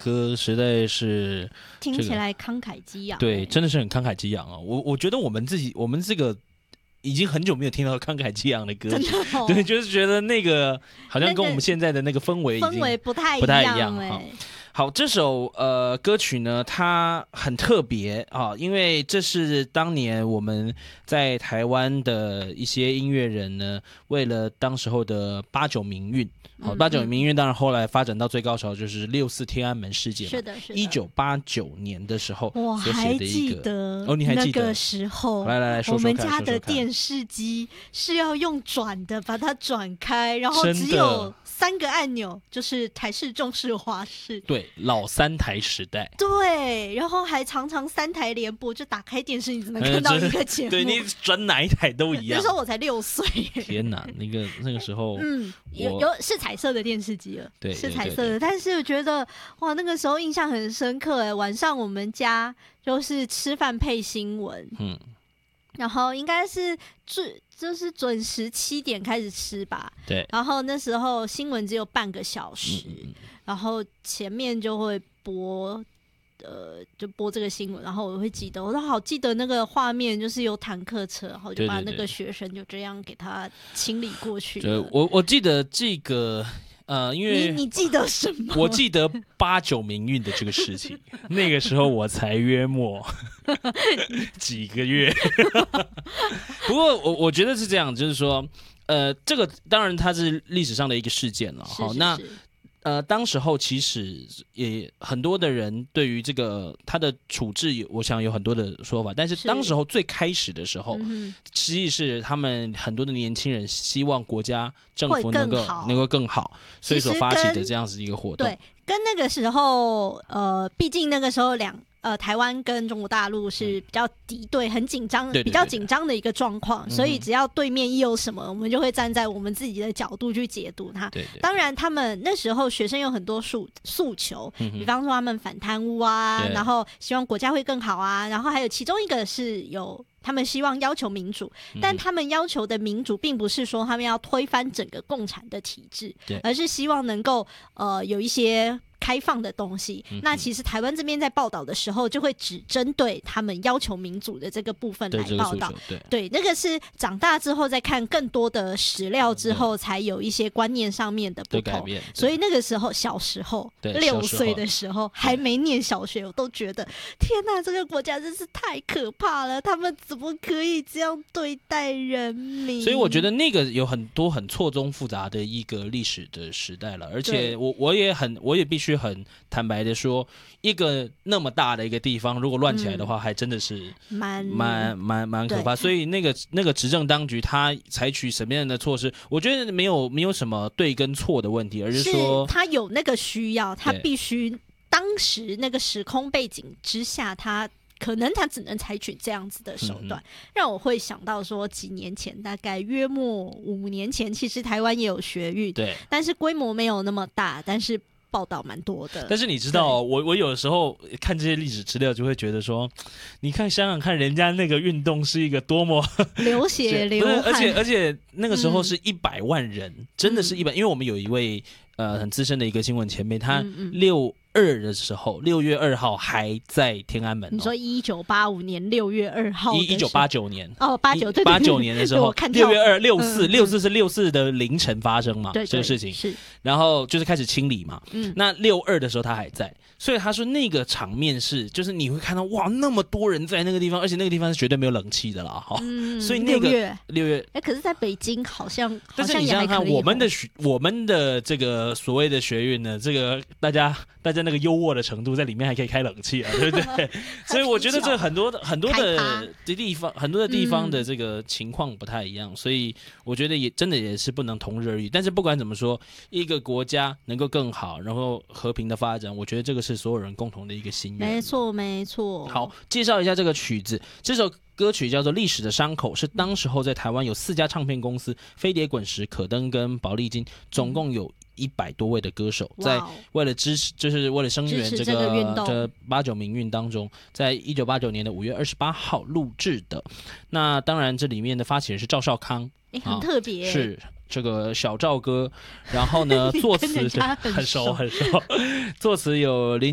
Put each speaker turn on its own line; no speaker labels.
歌实在是
听起来慷慨激昂，
对，真的是很慷慨激昂啊！我觉得我们这个已经很久没有听到慷慨激昂的歌曲，对，就是觉得那个好像跟我们现在的那个氛围
不太一样
好，这首歌曲呢，它很特别啊，因为这是当年我们在台湾的一些音乐人呢，为了当时候的8·9民运，8·9民运当然后来发展到最高潮就是6·4天安门事件嘛，
是的
，1989年的时候
我还记得
你还记得
那个时候，
来说说看，
我们家的电视机是要用转的把它转开，然后只有3个按钮，就是台式、中式、华式，
对，老3台时代，
对，然后还常常3台联播，就打开电视你只能看到一个节目，
对，你转哪一台都一样。
那时候我才6岁，
天哪，那个时候，
有是彩色的电视机了，
对，
是彩色的，但是我觉得哇，那个时候印象很深刻哎，晚上我们家就是吃饭配新闻，然后应该是就是准时7点开始吃吧，
对，
然后那时候新闻只有半个小时，然后前面就会播。就播这个新闻，然后我会记得，我都好记得那个画面，就是有坦克车，然后就把那个学生就这样给他清理过去了。
对，我记得这个因为
你记得什么？
我记得8·9民运的这个事情，那个时候我才约莫几个月。不过我觉得是这样，就是说，这个当然它是历史上的一个事件了。好，那。当时候其实也很多的人对于这个他的处置，我想有很多的说法。但是当时候最开始的时候，其实是他们很多的年轻人希望国家政府能够更好，所以所发起的这样子一个活动。
对，跟那个时候毕竟那个时候台湾跟中国大陆是比较敌对，很紧张，比较紧张的一个状况，所以只要对面一有什么，我们就会站在我们自己的角度去解读它。当然，他们那时候学生有很多诉求，比方说他们反贪污啊，然后希望国家会更好啊，然后还有其中一个是有。他们希望要求民主，但他们要求的民主并不是说他们要推翻整个共产的体制，而是希望能够有一些开放的东西。那其实台湾这边在报道的时候，就会只针对他们要求民主的这个部分来报道。对，那个是长大之后再看更多的史料之后，才有一些观念上面的不同。所以那个时候，小时候6岁的时候，还没念小学，我都觉得天哪，这个国家真是太可怕了！他们怎么可以这样对待人民？
所以我觉得那个有很多很错综复杂的一个历史的时代了，而且我也必须很坦白的说，一个那么大的一个地方，如果乱起来的话，还真的是蛮可怕。所以那个执政当局他采取什么样的措施，我觉得没有什么对跟错的问题，而是说
他有那个需要，他必须当时那个时空背景之下，他只能采取这样子的手段，让我会想到说，几年前，大概约莫5年前，其实台湾也有学运，
对，
但是规模没有那么大，但是报道蛮多的。
但是你知道，我有的时候看这些历史资料，就会觉得说，你看想想看，人家那个运动是一个多么
流血流汗，
而且那个时候是100万人，真的是100，因为我们有一位很资深的一个新闻前辈，他6月2号还在天安门。
你说1985年6月2号
，1989年
89
年的时候，6月64是64的凌晨发生嘛，这个事情
是，
然后就是开始清理嘛。那62的时候他还在，所以他说那个场面是，就是你会看到哇，那么多人在那个地方，而且那个地方是绝对没有冷气的啦，所以那个6月，
可是在北京好像
但是你想想看，我们的这个所谓的学运呢，这个大家那个优渥的程度，在里面还可以开冷气啊，对不对？所以我觉得这很多的地方的这个情况不太一样，所以我觉得真的也是不能同日而语。但是不管怎么说，一个国家能够更好，然后和平的发展，我觉得这个是所有人共同的一个心愿。
没错。
好，介绍一下这个曲子，这首歌曲叫做《历史的伤口》，是当时候在台湾有4家唱片公司，飞碟、滚石、可登跟宝丽金，总共有100多位的歌手，在为了支持，就是为了声援这个8·9民运当中，在1989年的5月28号录制的。那当然，这里面的发起人是赵少康，
很特别，
是这个小赵哥。然后呢，作词很熟，作词有林